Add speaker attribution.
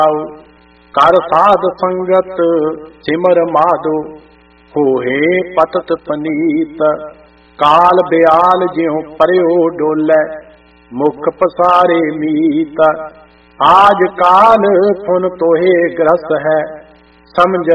Speaker 1: कर साध संगत सिमर माधो, होहे पतत पनीत। काल ब्याल ज्यों परयो डोलै, मुख पसारे मीत। आज काल फुन तोहे ग्रस है, समझ